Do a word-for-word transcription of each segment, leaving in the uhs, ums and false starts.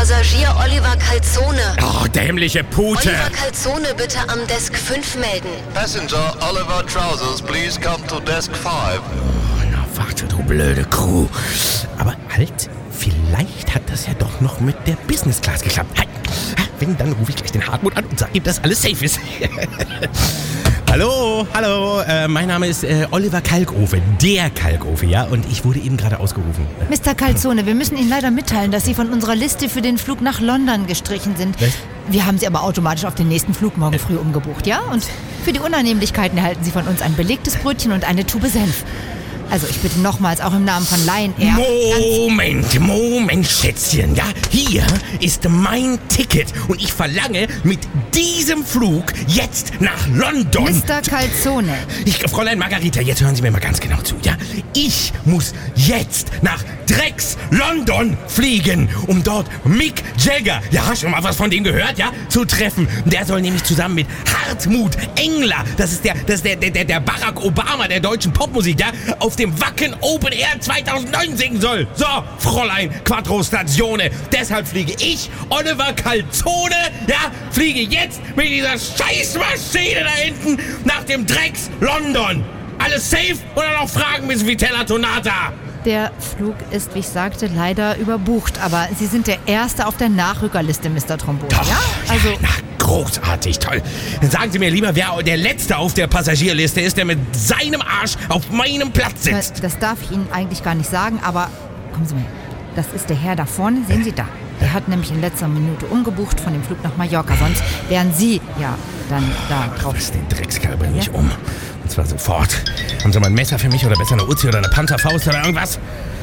Passagier Oliver Calzone. Oh, dämliche Pute. Oliver Calzone bitte am Desk fünf melden. Passenger Oliver Trousers, please come to Desk five. Oh, na warte, du blöde Crew. Aber halt, vielleicht hat das ja doch noch mit der Business Class geklappt. Halt. Wenn, dann rufe ich gleich den Hartmut an und sage ihm, dass alles safe ist. Hallo, hallo, äh, mein Name ist äh, Oliver Kalkofe, der Kalkofe, ja, und ich wurde eben gerade ausgerufen. Mister Calzone, wir müssen Ihnen leider mitteilen, dass Sie von unserer Liste für den Flug nach London gestrichen sind. Was? Wir haben Sie aber automatisch auf den nächsten Flug morgen früh umgebucht, ja? Und für die Unannehmlichkeiten erhalten Sie von uns ein belegtes Brötchen und eine Tube Senf. Also ich bitte nochmals auch im Namen von Lion Air... Moment, Moment, Schätzchen, ja, hier ist mein Ticket und ich verlange mit diesem Flug jetzt nach London. Mister Calzone. Ich, Fräulein Margarita, jetzt hören Sie mir mal ganz genau zu, ja? Ich muss jetzt nach Drecks London fliegen, um dort Mick Jagger, ja, schon mal was von dem gehört, ja, zu treffen. Der soll nämlich zusammen mit Hartmut Engler, das ist der, das ist der, der, der Barack Obama der deutschen Popmusik, ja, auf dem Wacken Open Air zweitausendneun singen soll. So, Fräulein Quattro Statione. Deshalb fliege ich, Oliver Calzone, ja, fliege jetzt mit dieser Scheißmaschine da hinten nach dem Drecks London. Alles safe oder noch Fragen, Miss Vitella Tonata? Der Flug ist, wie ich sagte, leider überbucht. Aber Sie sind der Erste auf der Nachrückerliste, Mister Trombone, Doch, ja? Also, ja, na, großartig, toll. Dann sagen Sie mir lieber, wer der Letzte auf der Passagierliste ist, der mit seinem Arsch auf meinem Platz das, sitzt. das darf ich Ihnen eigentlich gar nicht sagen, aber kommen Sie mal. Das ist der Herr da vorne, sehen Sie da. Der hat nämlich in letzter Minute umgebucht von dem Flug nach Mallorca. Sonst wären Sie ja dann da drauf. Was den Dreckskerl bring ich Ja? um. Und zwar sofort. Haben Sie mal ein Messer für mich oder besser eine Uzi oder eine Panzerfaust oder irgendwas?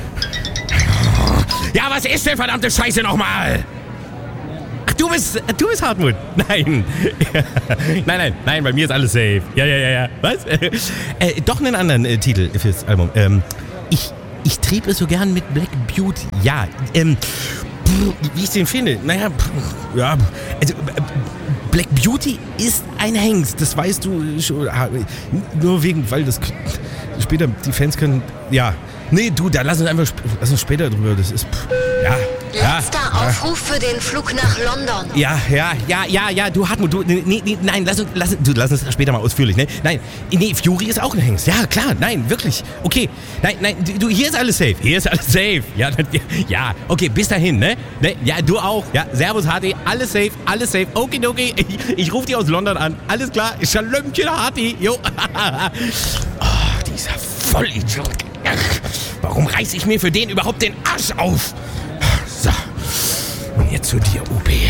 Ja, was ist denn verdammte Scheiße nochmal? Ach, du bist, du bist Hartmut. Nein. nein, nein, nein, bei mir ist alles safe. Ja, ja, ja, ja. Was? äh, doch einen anderen äh, Titel fürs Album. Ähm, ich, ich trieb es so gern mit Black Beauty. Ja, ähm, wie ich den finde. Naja, ja, also Black Beauty ist ein Hengst, das weißt du schon. Nur wegen, weil das später die Fans können. Ja, nee, du, da lass uns einfach lass uns später drüber. Das ist. Ja. Letzter ja, Aufruf für den Flug nach London. Ja, ja, ja, ja, ja, du Hartmut, du, nee, nee, nein, lass uns, lass, du, lass uns später mal ausführlich, ne? Nein, nee, Fury ist auch ein Hengst. Ja, klar, nein, wirklich. Okay, nein, nein, du, hier ist alles safe, hier ist alles safe. Ja, ja, okay, bis dahin, ne? ne? Ja, du auch. Ja, Servus, Harti, alles safe, alles safe. Okay, okay, ich, ich rufe dich aus London an. Alles klar, Schalömchen, Harti, jo. Oh, dieser Vollidiot. Warum reiß ich mir für den überhaupt den Arsch auf? So, und jetzt zu dir, U P.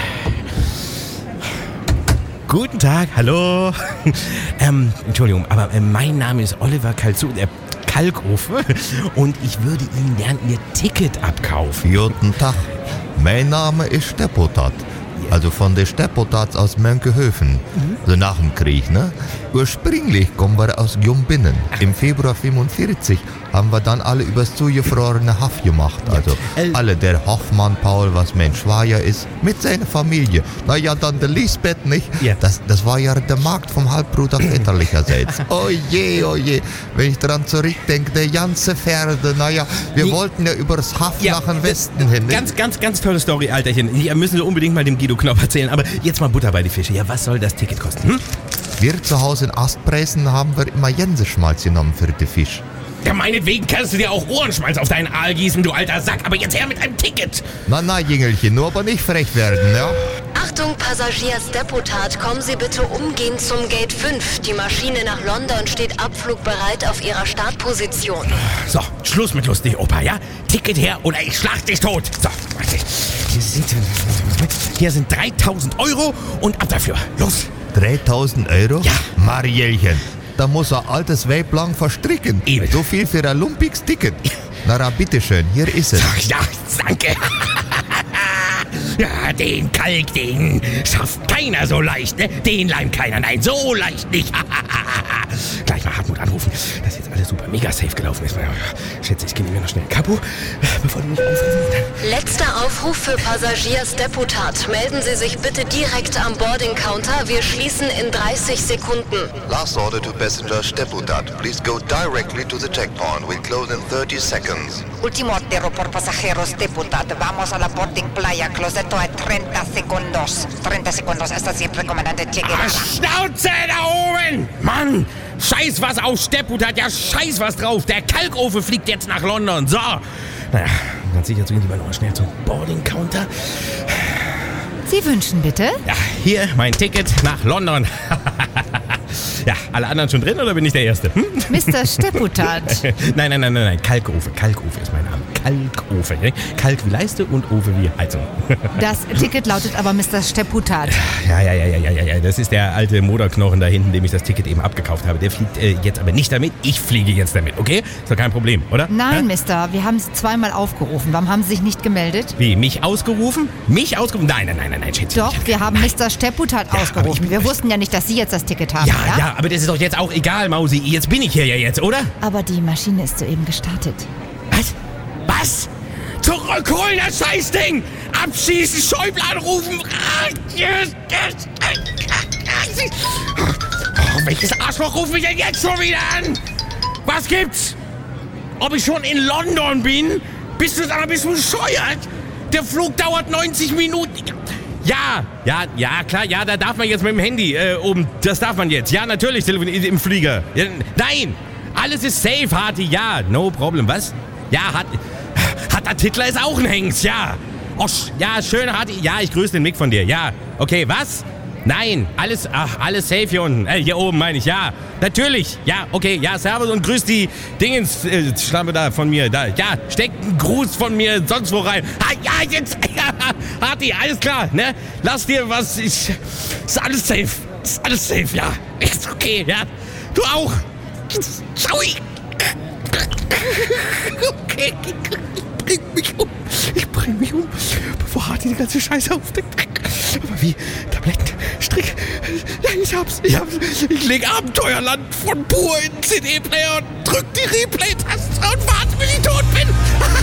Guten Tag, hallo. ähm, Entschuldigung, aber äh, mein Name ist Oliver Calzone, äh, Kalkofe, und ich würde Ihnen gern Ihr Ticket abkaufen. Guten Tag, mein Name ist Steppotat. Also von der Steppotats aus Mönkehöfen. Mhm. Also nach dem Krieg, ne? Ursprünglich kommen wir aus Gumbinnen. Im Februar fünfundvierzig haben wir dann alle übers zugefrorene Haff gemacht. Also Äh, alle, der Hoffmann Paul, was mein Schwager ist, mit seiner Familie. Naja, dann der Lisbeth, nicht? Ja. Das, das war ja der Markt vom Halbbruder väterlicherseits. Oh je, oh je. Wenn ich dran zurückdenke, der ganze Pferde, naja, wir Nee. wollten ja übers Haff Ja, nach dem Westen hin. Nicht? Ganz, ganz, ganz tolle Story, Alterchen. Die müssen wir unbedingt mal dem Guido Knopf erzählen. Aber jetzt mal Butter bei die Fische. Ja, was soll das Ticket kosten? Hm? Wir zu Hause in Astpreisen haben wir immer Jenseschmalz genommen für den Fisch. Ja, meinetwegen kannst du dir auch Ohrenschmalz auf deinen Aal gießen, du alter Sack. Aber jetzt her mit einem Ticket. Na, na, Jingelchen, nur aber nicht frech werden, ja? Achtung, Passagier Steppotat, kommen Sie bitte umgehend zum Gate fünf. Die Maschine nach London steht abflugbereit auf Ihrer Startposition. So, Schluss mit lustig, Opa, ja? Ticket her oder ich schlag dich tot. So, warte. Hier sind, hier sind dreitausend Euro und ab dafür. Los. dreitausend Euro? Ja. Marielchen, da muss ein altes Weib lang verstricken. Eben. So viel für ein lumpiges Ticket. Na, na, bitteschön, hier ist es. Ach ja, danke. Ja, den Kalk, den schafft keiner so leicht, ne? Den leimt keiner, nein, so leicht nicht. Gleich mal Hartmut anrufen. Das ist jetzt alles super. mega safe gelaufen ist. Schätze, ich gehe mir noch schnell Kapo, bevor die mich aufrufen. Letzter Aufruf für Passagier Steputat. Melden Sie sich bitte direkt am Boarding Counter. Wir schließen in dreißig Sekunden. Last order to passenger Steputat. Please go directly to the checkpoint. We'll close in thirty seconds. Último ordero por pasajeros Deputat. Vamos a la boarding playa. Closeto a treinta segundos. treinta segundos. Hasta siempre, Comandante Che Guevara. Schnauze da oben! Mann! Scheiß was auf Steputat, ja scheiß was drauf. Der Kalkofe fliegt jetzt nach London. So. Naja, ganz sicher zu Ihnen lieber noch schnell zum Boarding Counter. Sie wünschen bitte? Ja, hier mein Ticket nach London. Ja, alle anderen schon drin oder bin ich der Erste? Hm? Mister Steputat. Nein, nein, nein, nein, nein. Kalkofe. Kalkofe ist mein Name. Kalkofe. Ne? Kalk wie Leiste und Ofe wie Heizung. Das Ticket lautet aber Mister Steputat. Ja, ja, ja, ja, ja, ja. Das ist der alte Moderknochen da hinten, dem ich das Ticket eben abgekauft habe. Der fliegt äh, jetzt aber nicht damit. Ich fliege jetzt damit, okay? Ist doch kein Problem, oder? Nein, ja? Mister. Wir haben Sie zweimal aufgerufen. Warum haben Sie sich nicht gemeldet? Wie, mich ausgerufen? Mich ausgerufen? Nein, nein, nein, nein, nein, Schätzchen. Doch, wir haben Mister Steputat Ja, ausgerufen. ich- Wir wussten ja nicht, dass Sie jetzt das Ticket haben. Ja, Ja, ja, aber das ist doch jetzt auch egal, Mausi. Jetzt bin ich hier ja jetzt, oder? Aber die Maschine ist soeben gestartet. Was? Was? Zurückholen, das Scheißding! Abschießen, Schäuble anrufen! Ah, yes, yes, yes. Oh, welches Arschloch ruft mich denn jetzt schon wieder an? Was gibt's? Ob ich schon in London bin? Bist du da, bist du bescheuert? Der Flug dauert neunzig Minuten. Ja, ja, ja, klar, ja, da darf man jetzt mit dem Handy äh, oben, das darf man jetzt. Ja, natürlich, telefonieren im Flieger. Ja, nein, alles ist safe, Harti, ja, no problem, was? Ja, hat, hat der Titler ist auch ein Hengst, ja. Oh, sch- ja, schön, Harti, ja, ich grüße den Mick von dir, ja. Okay, was? Nein, alles, ach, alles safe hier unten, äh, hier oben meine ich, ja. Natürlich, ja, okay, ja, servus und grüß die Dingens, äh, Schlampe da von mir, da, ja, steckt einen Gruß von mir sonst wo rein. Ah, ja, jetzt, ja, Harti, alles klar, ne? Lass dir was, ich, ist alles safe, ist alles safe, ja. Ist okay, ja. Du auch. Ciao. Okay, ich bring mich um, ich bring mich um, bevor Harti die ganze Scheiße aufdeckt. Aber wie? Tabletten, Strick, ja, ich hab's, ich hab's. Ich leg Abenteuerland von pur in den C D-Player und drück die Replay-Taste und warte, bis ich tot bin.